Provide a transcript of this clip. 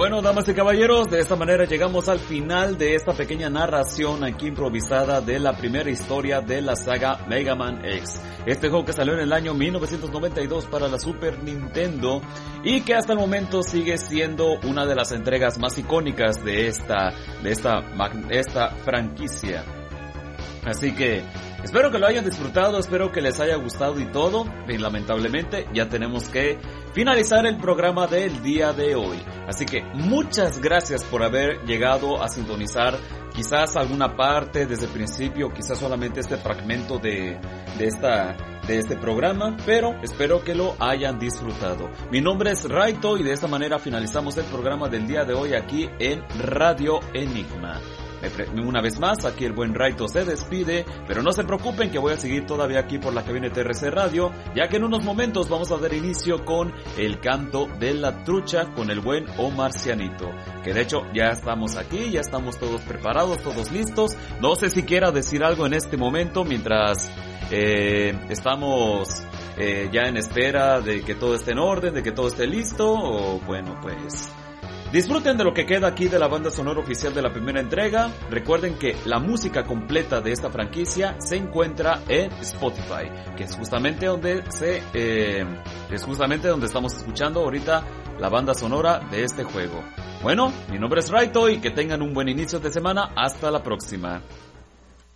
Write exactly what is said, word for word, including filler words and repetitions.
bueno, damas y caballeros, de esta manera llegamos al final de esta pequeña narración aquí improvisada de la primera historia de la saga Mega Man X. Este juego que salió en el año mil novecientos noventa y dos para la Super Nintendo y que hasta el momento sigue siendo una de las entregas más icónicas de esta, de esta, esta franquicia. Así que espero que lo hayan disfrutado, espero que les haya gustado y todo. Y lamentablemente ya tenemos que finalizar el programa del día de hoy. Así que muchas gracias por haber llegado a sintonizar quizás alguna parte desde el principio, quizás solamente este fragmento de, de esta... de este programa, pero espero que lo hayan disfrutado. Mi nombre es Raito y de esta manera finalizamos el programa del día de hoy aquí en Radio Enigma. Una vez más, aquí el buen Raito se despide, pero no se preocupen que voy a seguir todavía aquí por la cabina de T R C Radio, ya que en unos momentos vamos a dar inicio con el canto de la trucha con el buen Omarcianito, que de hecho ya estamos aquí, ya estamos todos preparados, todos listos. No sé si quiera decir algo en este momento mientras eh, estamos eh, ya en espera de que todo esté en orden, de que todo esté listo, o bueno, pues disfruten de lo que queda aquí de la banda sonora oficial de la primera entrega. Recuerden que la música completa de esta franquicia se encuentra en Spotify, que es justamente donde se eh, es justamente donde estamos escuchando ahorita la banda sonora de este juego. Bueno, mi nombre es Raito y que tengan un buen inicio de semana. Hasta la próxima.